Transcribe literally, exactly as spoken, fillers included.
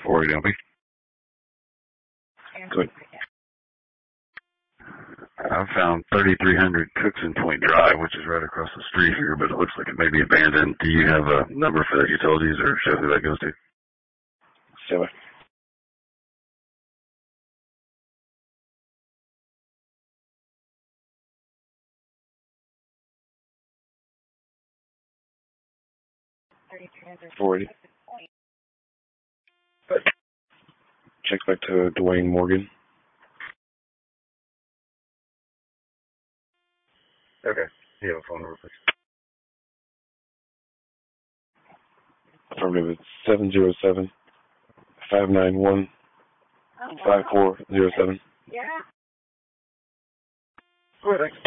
four eight L B. Good. I found thirty-three hundred Cookson Point Drive, which is right across the street here, but it looks like it may be abandoned. Do you have a number for that utilities or show who that goes to? Seven. forty. Check back to Dwayne Morgan. Okay. You have a phone number, please? Affirmative, it's seven zero seven, five nine one, five four zero seven. Yeah. Go ahead, thanks.